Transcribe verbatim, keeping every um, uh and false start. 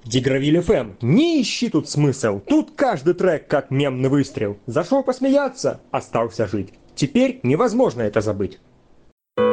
Дигравиль эф эм, не ищи тут смысл, тут каждый трек как мемный выстрел. Зашел посмеяться, остался жить. Теперь невозможно это забыть.